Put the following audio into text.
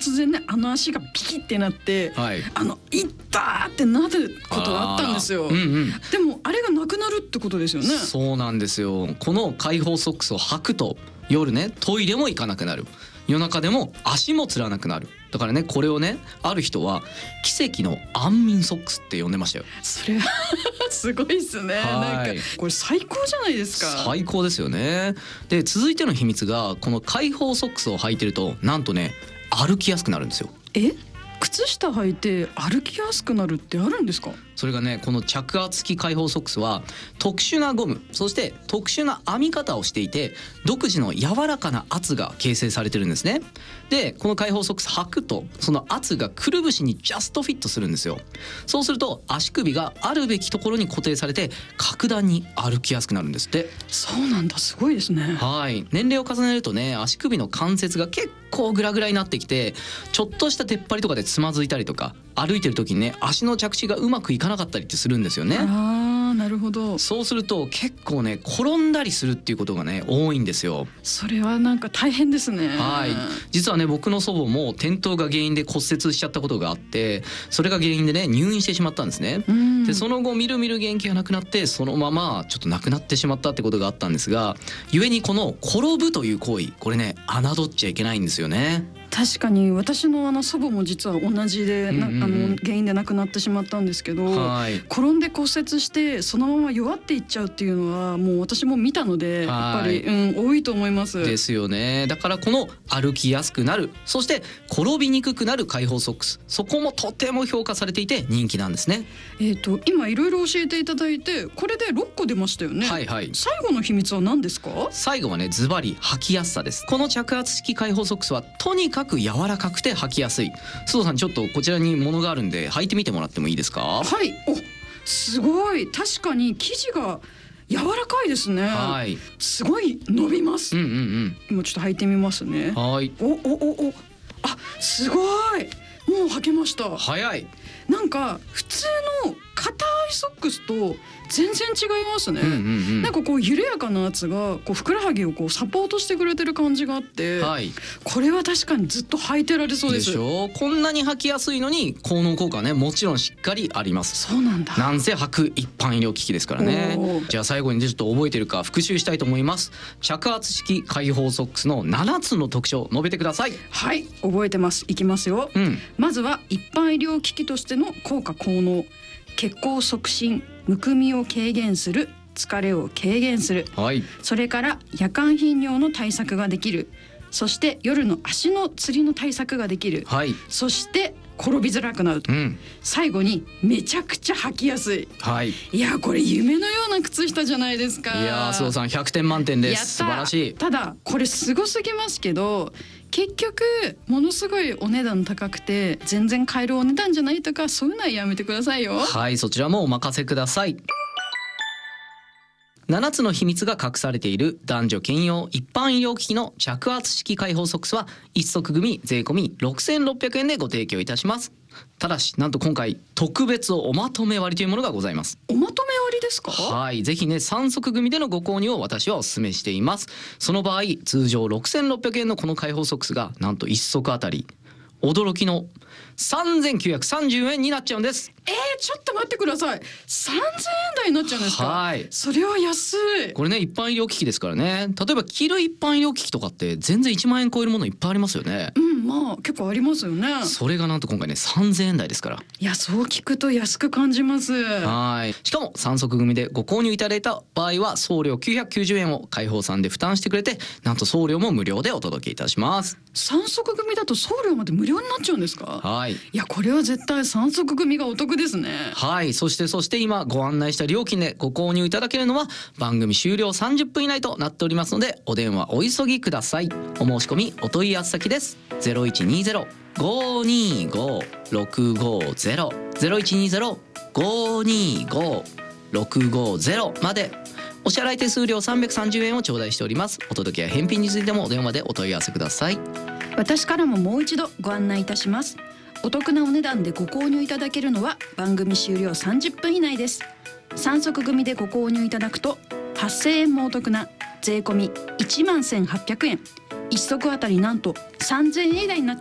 突然ね足がピキってなって、 はい、 いったーってなることがあったんですよ。でもあれがなくなるってことですよね。 そうなんですよ。この開放ソックスを履くと夜ねトイレも行かなくなる、夜中でも足もつらなくなる。だからねこれをねある人は奇跡の安眠ソックスって呼んでましたよ。 それはすごいですね。なんかこれ最高じゃないですか。 最高ですよね。で続いての秘密がこの開放ソックスを履いてるとなんとね歩きやすくなるんですよ。 靴下履いて歩きやすくなるってあるんですか？ それがねこの着圧式開放ソックスは特殊なゴムそして特殊な編み方をしていて独自の柔らかな圧が形成されてるんですね。でこの開放ソックス履くとその圧がくるぶしにジャストフィットするんですよ。そうすると足首があるべきところに固定されて格段に歩きやすくなるんですって。 そうなんだ、すごいですね。 はい、年齢を重ねるとね足首の関節が結構グラグラになってきてちょっとした出っ張りとかでつまずいたりとか歩いてる時にね足の着地がうまくいかなかったりってするんですよね。 なるほど。 そうすると結構ね転んだりするっていうことがね多いんですよ。 それはなんか大変ですね。 はい、実はね僕の祖母も転倒が原因で骨折しちゃったことがあってそれが原因でね入院してしまったんですね。でその後みるみる元気がなくなってそのままちょっと亡くなってしまったってことがあったんですが故にこの転ぶという行為これね侮っちゃいけないんですよね。 確かに私の祖母も実は同じで、原因で亡くなってしまったんですけど、転んで骨折してそのまま弱っていっちゃうっていうのはもう私も見たのでやっぱり、多いと思います。 ですよね。だからこの歩きやすくなるそして転びにくくなる開放ソックスそこもとても評価されていて人気なんですね。 今いろいろ教えていただいてこれで6個出ましたよね。最後の秘密は何ですか？ 最後はねズバリ履きやすさです。この着圧式開放ソックスはとにかく柔らかくて履きやすい。須藤さんちょっとこちらにものがあるんで履いてみてもらってもいいですか？ はい。すごい確かに生地が柔らかいですね。すごい伸びます。今ちょっと履いてみますね。すごいもう履けました。 早い。 なんか普通の硬いソックスと全然違いますね。なんかこう緩やかなやつがこうふくらはぎをこうサポートしてくれてる感じがあって、これは確かにずっと履いてられそうです。 でしょ。こんなに履きやすいのに効能効果はねもちろんしっかりあります。 そうなんだ。 なんせ履く一般医療機器ですからね。じゃあ最後にちょっと覚えてるか復習したいと思います。着圧式開放ソックスの7つの特徴述べてください。 はい、覚えてます。いきますよ。まずは一般医療機器としての効果効能。血行促進、むくみを軽減する、疲れを軽減する、それから夜間頻尿の対策ができる、そして夜の足のつりの対策ができる、そして転びづらくなると、最後にめちゃくちゃ履きやすい、いやこれ夢のような靴下じゃないですか。 いや須藤さん100点満点です。素晴らしい。 ただこれすごすぎますけど結局ものすごいお値段高くて全然買えるお値段じゃないとかそういうのはやめてくださいよ。 はい、そちらもお任せください。7つの秘密が隠されている男女兼用一般医療機器の着圧式開放ソックスは1足組税込み6600円でご提供いたします。ただしなんと今回特別おまとめ割というものがございます。 おまとめ割ですか？ はい、ぜひね3足組でのご購入を私はお勧めしています。その場合通常6600円のこの開放ソックスがなんと1足あたり驚きの3930円になっちゃうんです。 ちょっと待ってください。3000円台になっちゃうんですか？ はい、 それは安い。 これね一般医療機器ですからね。例えば着る一般医療機器とかって全然1万円超えるものいっぱいありますよね。 まあ結構ありますよね。 それがなんと今回ね3000円台ですから。 いやそう聞くと安く感じます。 はい。しかも3足組でご購入いただいた場合は送料990円を開放さんで負担してくれてなんと送料も無料でお届けいたします。 3足組だと送料まで無料になっちゃうんですか？ はい。 いやこれは絶対3足組がお得ですね。 はい。そして今ご案内した料金でご購入いただけるのは番組終了30分以内となっておりますのでお電話お急ぎください。お申し込みお問い合わせ先です。0120-525-650 まで。お支払い手数料330円を頂戴しております。お届けや返品についてもお電話でお問い合わせください。 私からももう一度ご案内いたします。お得なお値段でご購入いただけるのは番組終了30分以内です。3足組でご購入いただくと8000円もお得な税込み11800円、1足あたりなんと3000円以内になって